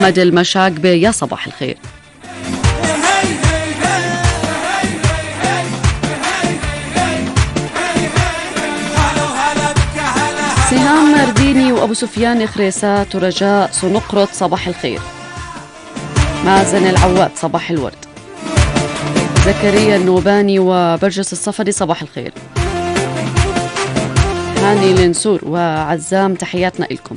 محمد المشاقبة، يا صباح الخير. سهام مرديني وأبو سفيان خريسات ورجاء سنقرط، صباح الخير. مازن العواد، صباح الورد. زكريا النوباني وبرجس الصفدي، صباح الخير. هاني النسور وعزام، تحياتنا إلكم.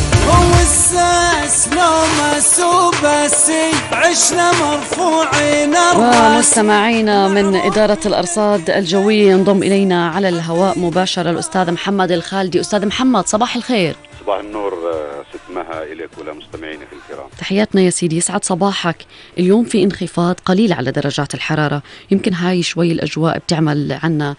ومستمعينا من إدارة الأرصاد الجوية ينضم إلينا على الهواء مباشرة الأستاذ محمد الخالدي. أستاذ محمد، صباح الخير. صباح النور ست مها إليك ولمستمعينك الكرام. تحياتنا يا سيدي، يسعد صباحك. اليوم في انخفاض قليل على درجات الحرارة، يمكن هاي شوي الأجواء بتعمل عنا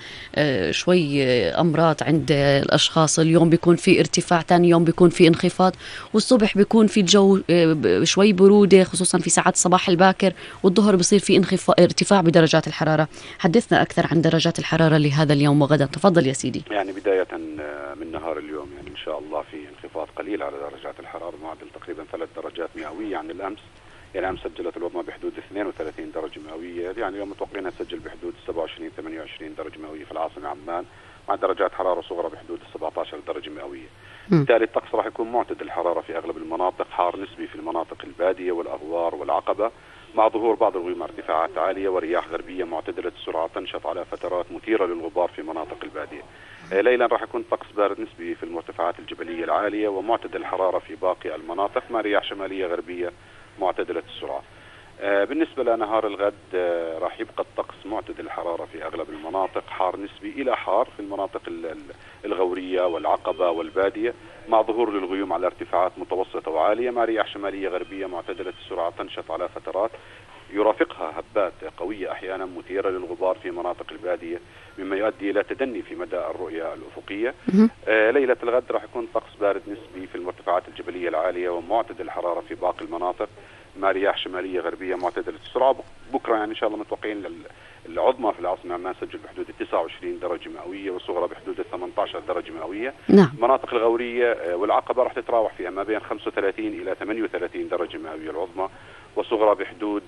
شوي أمراض عند الأشخاص. اليوم بيكون في ارتفاع، تاني يوم بيكون في انخفاض، والصبح بيكون في الجو شوي برودة خصوصا في ساعات الصباح الباكر، والظهر بيصير في ارتفاع بدرجات الحرارة. حدثنا أكثر عن درجات الحرارة لهذا اليوم وغدا، تفضل يا سيدي. يعني بداية من نهار اليوم يعني إن شاء الله في انخفاض قليل على درجات الحرارة، معدل تقريبا 3 درجات مئوية عن الأمس. يعني الأمس سجلت العظمى بحدود 32 درجة مئوية، يعني اليوم متوقعين تسجل بحدود 27-28 درجة مئوية في العاصمة عمان، مع درجات حرارة صغرى بحدود 17 درجة مئوية. بالتالي الطقس راح يكون معتدل الحرارة في أغلب المناطق، حار نسبي في المناطق البادية والأغوار والعقبة، مع ظهور بعض الغيوم ارتفاعات عالية ورياح غربية معتدلة السرعة تنشط على فترات مثيرة للغبار في مناطق البادية. ليلا راح يكون طقس بارد نسبي في المرتفعات الجبلية العالية، ومعتدل الحرارة في باقي المناطق مع رياح شمالية غربية معتدلة السرعة. بالنسبة لنهار الغد راح يبقى الطقس معتدل الحرارة في أغلب المناطق، حار نسبي إلى حار في المناطق الغورية والعقبة والبادية، مع ظهور للغيوم على ارتفاعات متوسطة وعالية مع رياح شمالية غربية معتدلة السرعة تنشط على فترات، يرافقها هبات قوية أحيانا مثيرة للغبار في مناطق البادية، مما يؤدي إلى تدني في مدى الرؤية الأفقية. ليلة الغد راح يكون طقس بارد نسبي في المرتفعات الجبلية العالية، ومعتدل الحرارة في باقي المناطق مع رياح شمالية غربية معتدلة السرعة. بكرة يعني إن شاء الله متوقعين العظمى في العاصمة عمان سجل بحدود 29 درجة مئوية، والصغرى بحدود 18 درجة مئوية. نعم. المناطق الغورية والعقبة راح تتراوح في ما بين 35 إلى 38 درجة مئوية العظمى، والصغرى بحدود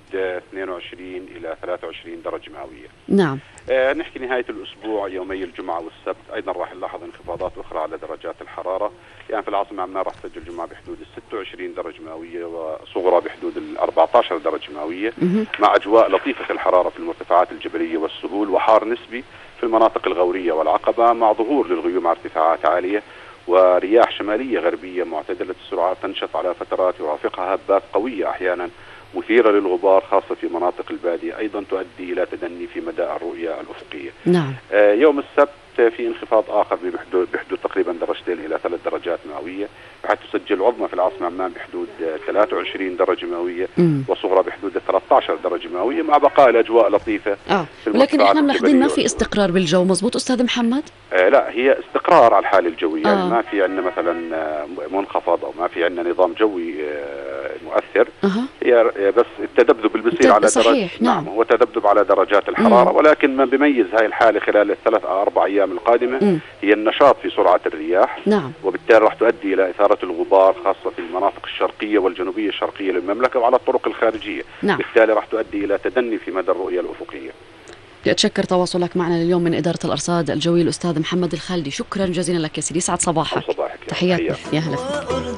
22 إلى 23 درجة مئوية. نعم. نحكي نهاية الأسبوع يومي الجمعة والسبت أيضا راح نلاحظ انخفاضات أخرى على درجات الحرارة. يعني في العاصمة عمان راح تسجل الجمعة بحدود 26 درجة مئوية، وصغرى بحدود 14 درجة مئوية، مع أجواء لطيفة الحرارة في المرتفعات الجبلية والسهول، وحار نسبي في المناطق الغورية والعقبة، مع ظهور للغيوم على ارتفاعات عالية ورياح شمالية غربية معتدلة السرعة تنشط على فترات، يرافقها هبات قوية أحيانا مثيرة للغبار خاصة في مناطق البادية، أيضا تؤدي إلى تدني في مدى الرؤية الأفقية. نعم. يوم السبت في انخفاض آخر بحدود تقريبا 2 إلى 3 درجات مئوية، بحيث تسجل عظمى في العاصمة عمان بحدود 23 درجة مئوية، وصغرى بحدود 13 درجة مئوية، مع بقاء الأجواء لطيفة. ولكن احنا ملاحظين ما في استقرار بالجو، مظبوط أستاذ محمد؟ لا، هي استقرار على الحالة الجوية. يعني ما في عندنا مثلا منخفض أو ما في عندنا نظام جوي مؤثر. هي بس التذبذب اللي بيصير على صحيح. نعم، هو تذبذب على درجات الحرارة. ولكن ما بيميز هاي الحالة خلال ال3 أو 4 أيام القادمة هي النشاط في سرعة الرياح. نعم. وبالتالي راح تؤدي إلى إثارة الغبار خاصة في المناطق الشرقية والجنوبية الشرقية للمملكة وعلى الطرق الخارجية. نعم. بالتالي راح تؤدي إلى تدني في مدى الرؤية الأفقية. أتشكر تواصلك معنا اليوم من إدارة الأرصاد الجوية الأستاذ محمد الخالدي. شكرا جزيلا لك يا سيدي، يسعد صباحك. صباحك. تحياتنا، يا هلا.